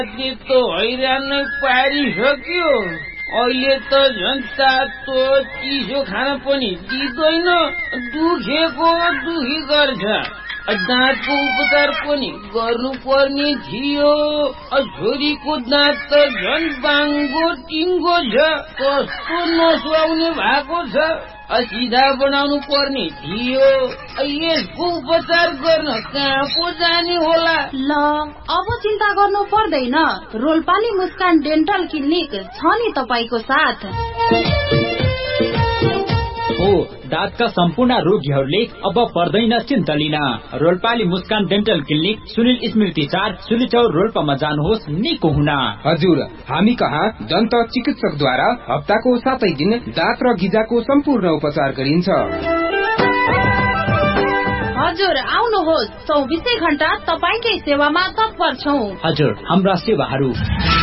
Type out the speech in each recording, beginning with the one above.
त हैरान नै पारिसक्यो। अहिले त झन् तातो चिसो खान पनि दिँदैन, दुखेको दुखी गर्छ। दाँतको उपचार पनि गर्नुपर्ने थियो। छोरीको दाँत त झन् बाङ्गो टिङ्गो छ, कस्तो नसुहाउने भएको छ। सिधा बनाउनु पर्ने थियो। यसको उपचार गर्न कहाँ पो जाने होला? ल अब चिन्ता गर्नु पर्दैन, रोल्पाली मुस्कान डेन्टल क्लिनिक छ नि तपाईको साथ। हो, दाँतका सम्पूर्ण रोगीहरूले अब पर्दैन चिन्ता लिन। रोल्पाली मुस्कान डेन्टल क्लिनिक सुनिल स्मृति 4 सुलिचौर रोल्पामा जानुहोस् निको हुन। हजुर, हामी कहाँ दन्त चिकित्सकद्वारा हप्ताको 7 दिन दाँत र गिजाको सम्पूर्ण उपचार गरिन्छ। हजुर आउनुहोस्, 24 घण्टा तपाईकै सेवामा तत्पर छौं। हजुर, हाम्रा सेवाहरू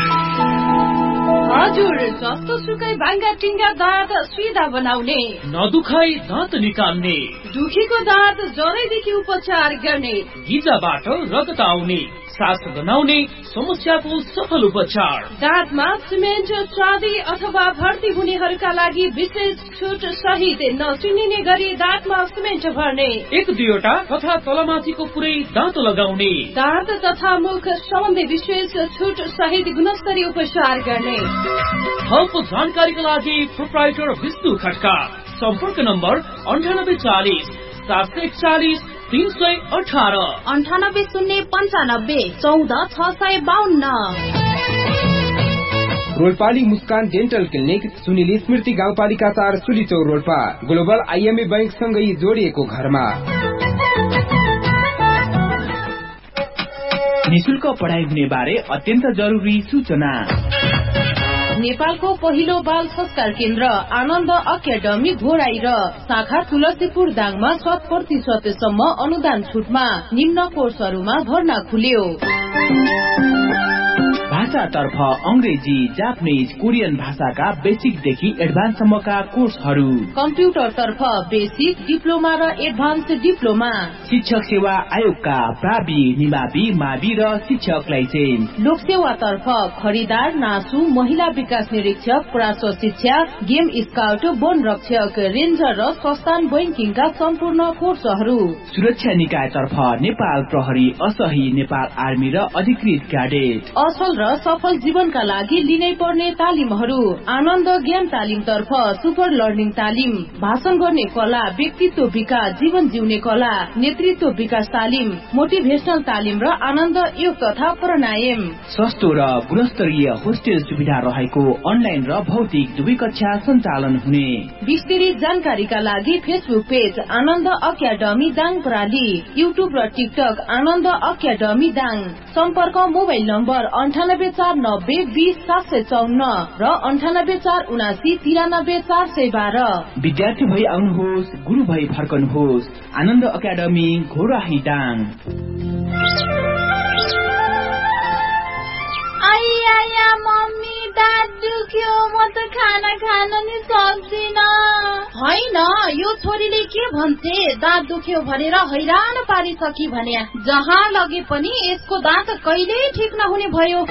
हजुर, जस्तो सुकै भाङ्गा टिङ्गा दाँत सिधा बनाउने, नदुखाई दाँत निकाल्ने, दुखीको दाँत जरैदेखि उपचार गर्ने, गिजाबाट रगत आउने, सास बनाउने समस्याको सफल उपचार, दाँतमा सिमेन्ट चाँदी अथवा भर्ती हुनेहरूका लागि विशेष छुट सहित नचिनिने गरी दाँतमा सिमेन्ट भर्ने, 1-2 तथा तलमाथिको पुरै दाँत लगाउने, दाँत तथा मुख सम्बन्धी विशेष छुट सहित गुणस्तरीय उपचार गर्ने। थप जानकारीका लागि प्रोप्राइटर विष्णु खड्का, सम्पर्क नम्बर 9840 741 318 98 095 14 652। रोल्पाली मुस्कान डेन्टल क्लिनिक सुनिल स्मृति गाउँपालिका 4 सुलिचौर रोल्पा, ग्लोबल IMA बैंक सँगै जोडिएको घरमा। निशुल्क पढाइ हुने बारे अत्यन्त जरुरी सूचना। नेपालको पहिलो बाल संस्कार केन्द्र आनन्द अकादमी घोराई र शाखा तुलसीपुर दाङमा 100% सम्म अनुदान छुटमा निम्न कोर्सहरूमा भर्ना खुल्यो। भाषातर्फ अंग्रेजी, जापानिज, कोरियन भाषाका बेसिकदेखि एडभान्ससम्मका कोर्सहरू, कम्प्युटरतर्फ बेसिक, डिप्लोमा र एडभान्स डिप्लोमा, शिक्षक सेवा आयोगका प्रावि, निमावि, मावि र शिक्षक लाइसेन्स, लोकसेवातर्फ खरिदार, नासु, महिला विकास निरीक्षक, प्राश्व शिक्षा, गेम स्काउट, वन रक्षक, रेन्जर र संस्थान बैंकिङका सम्पूर्ण कोर्सहरू, सुरक्षा निकायतर्फ नेपाल प्रहरी, असही, नेपाल आर्मी र अधिकृत क्याडेट, असल र सफल जीवनका लागि लिनै पर्ने तालिमहरू, आनन्द ज्ञान तालिम तर्फ सुपर लर्निङ तालिम, भाषण गर्ने कला, व्यक्तित्व विकास, जीवन जिउने कला, नेतृत्व विकास तालिम, मोटिभेशनल तालिम र आनन्द योग तथा प्राणायाम। सस्तो र गुणस्तरीय होस्टेल सुविधा रहेको अनलाइन र भौतिक दुवै कक्षा सञ्चालन हुने। विस्तृत जानकारीका लागि फेसबुक पेज आनन्द अकादमी दाङ प्राली, युट्युब र टिकटक आनन्द अकादमी दाङ। सम्पर्क मोबाइल नम्बर 9849 20 754 र 9847 93 412। विद्यार्थी भई आउनुहोस्, गुरु भई फर्कनुहोस्। आनन्द अकादमी घोराही दाङ। आइया मम्मी, दाँत दुख्यो, म त खाना खान नि सक्दिन। होइन, यो छोरीले के भन्छे, दाँत दुख्यो भनेर हैरान पारिसकी भने जहाँ लगे पनि यसको दाँत कहिल्यै ठिक नहुने भयो।